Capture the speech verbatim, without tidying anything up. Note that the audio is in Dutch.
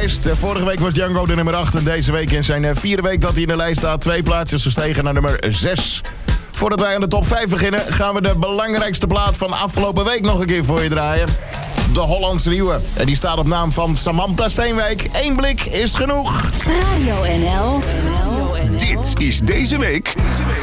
lijst. Uh, vorige week was Django de nummer acht en deze week in zijn uh, vierde week dat hij in de lijst staat. Twee plaatsjes gestegen naar nummer zes. Voordat wij aan de top vijf beginnen, gaan we de belangrijkste plaat van afgelopen week nog een keer voor je draaien. De Hollandse Nieuwe. En die staat op naam van Samantha Steenwijk. Eén blik is genoeg. Radio N L. Dit is deze week